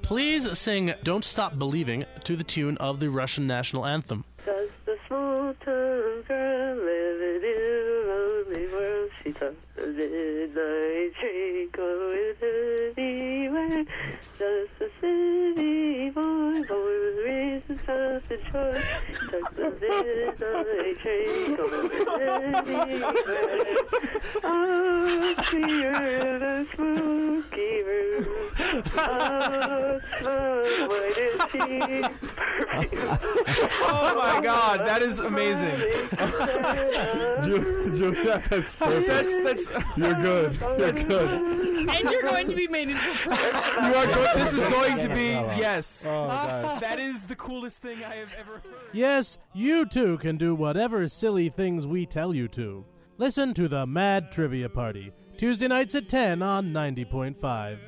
Please sing Don't Stop Believing to the tune of the Russian national anthem. Does the small town girl living in a lonely world? She does the midnight train going anywhere. Does the city boy born with reasons of the choice? Does the midnight train going anywhere? Oh, clear the spooky room. Oh, smoke, what is she? Oh my God, that is amazing. Julia, that's perfect. That's You're good. You're good. And you're going to be made into a person. you are good. This is going to be yes. Oh, God. That is the coolest thing I have ever heard. Yes, you too can do whatever silly things we tell you to. Listen to the Mad Trivia Party, Tuesday nights at 10 on 90.5.